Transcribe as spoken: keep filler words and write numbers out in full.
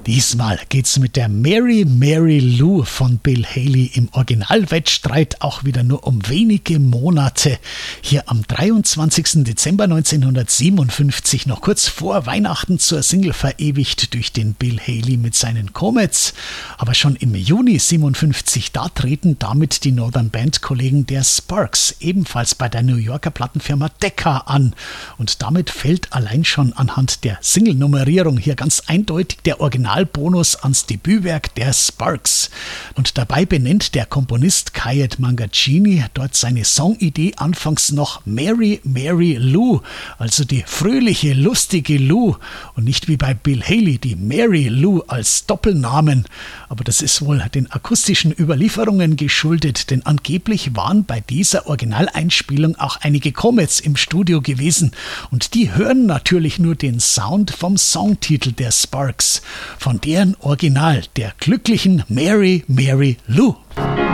Diesmal geht's mit der Mary Mary Lou von Bill Haley im Originalwettstreit auch wieder nur um wenige Monate. Hier am dreiundzwanzigsten Dezember neunzehnhundertsiebenundfünfzig, noch kurz vor Weihnachten, zur Single verewigt durch den Bill Haley mit seinen Comets. Aber schon im Juni siebenundfünfzig, da treten damit die Northern Band-Kollegen der Sparks ebenfalls bei der New Yorker Plattenfirma Decca an. Und damit fällt allein schon anhand der Single-Nummerierung hier ganz eindeutig der Originalbonus ans Debütwerk der Sparks. Und dabei benennt der Komponist Kyed Mangaccini dort seine Songidee anfangs noch Mary Mary Lou, also die fröhliche, lustige Lou, und nicht wie bei Bill Haley die Mary Lou als Doppelnamen. Aber das ist wohl den akustischen Überlieferungen geschuldet, denn angeblich waren bei dieser Originaleinspielung auch einige Comets im Studio gewesen und die hören natürlich nur den Sound vom Songtitel der Sparks, von deren Original, der glücklichen Mary Mary Lou.